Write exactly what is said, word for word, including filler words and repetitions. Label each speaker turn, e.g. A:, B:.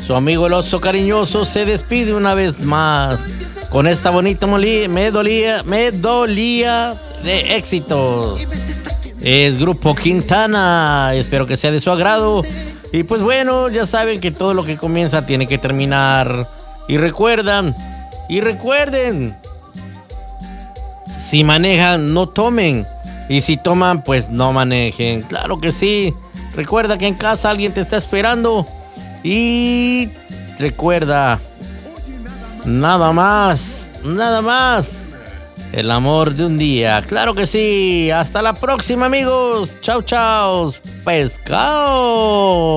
A: Su amigo el oso cariñoso se despide una vez más con esta bonita molía, me dolía, me dolía de éxitos. Es Grupo Quintana, espero que sea de su agrado. Y pues bueno, ya saben que todo lo que comienza tiene que terminar. Y recuerdan, y recuerden, si manejan, no tomen. Y si toman, pues no manejen. Claro que sí. Recuerda que en casa alguien te está esperando. Y recuerda, nada más, nada más, el amor de un día. Claro que sí. Hasta la próxima, amigos. Chau, chau. Pescado.